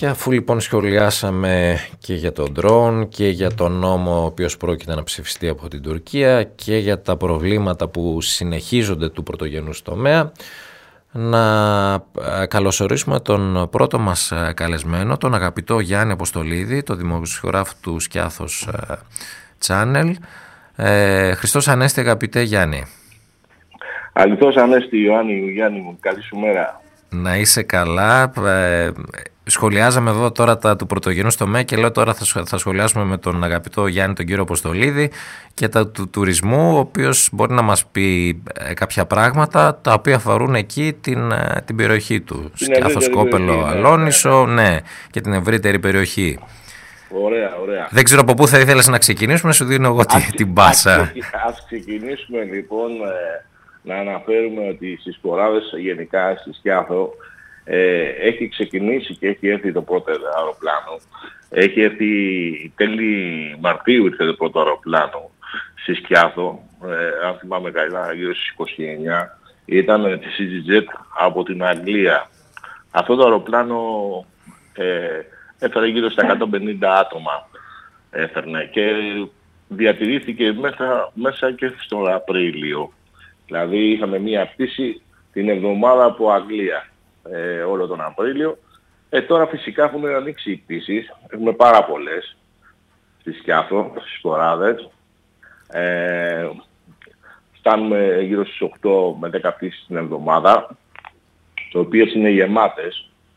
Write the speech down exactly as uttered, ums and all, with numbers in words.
Και αφού λοιπόν σχολιάσαμε και για τον ντρόουν και για τον νόμο ο οποίος πρόκειται να ψηφιστεί από την Τουρκία και για τα προβλήματα που συνεχίζονται του πρωτογενούς τομέα, να καλωσορίσουμε τον πρώτο μας καλεσμένο, τον αγαπητό Γιάννη Αποστολίδη, τον δημοσιογράφο του Σκιάθος Channel. Ε, Χριστός Ανέστη, αγαπητέ Γιάννη. Αληθώς Ανέστη, Ιωάννη, Γιάννη μου, καλή σου μέρα. Να είσαι καλά. Ε, σχολιάζαμε εδώ τώρα τα του πρωτογενούς τομέα και λέω τώρα θα, θα σχολιάσουμε με τον αγαπητό Γιάννη τον κύριο Αποστολίδη και τα του τουρισμού, ο οποίος μπορεί να μας πει ε, κάποια πράγματα τα οποία αφορούν εκεί την, ε, την περιοχή του. Σκιάθος, Κόπελο, ναι, Αλόνισο, ναι, ναι, και την ευρύτερη περιοχή. Ωραία, ωραία. Δεν ξέρω από πού θα ήθελες να ξεκινήσουμε, σου δίνω εγώ ας, την μπάσα. Ας, ας ξεκινήσουμε λοιπόν ε, να αναφέρουμε ότι στις Σποράδες γενικά στη Σκιάθο ε, έχει ξεκινήσει και έχει έρθει το πρώτο αεροπλάνο. Έχει έρθει τέλη Μαρτίου ήρθε το πρώτο αεροπλάνο στη Σκιάθο, ε, αν θυμάμαι καλά γύρω στις είκοσι εννιά. Ήταν τη EasyJet από την Αγγλία. Αυτό το αεροπλάνο ε, έφερε γύρω στα εκατόν πενήντα άτομα έφερνε και διατηρήθηκε μέσα, μέσα και στον Απρίλιο. Δηλαδή είχαμε μία πτήση την εβδομάδα από Αγγλία ε, όλο τον Απρίλιο. Ε, τώρα φυσικά έχουν ανοίξει οι πτήσεις, έχουμε πάρα πολλές στη Σκιάθο, στις Σποράδες. Ε, φτάνουμε γύρω στις οκτώ με δέκα πτήσεις την εβδομάδα, οι οποίες είναι γεμάτες.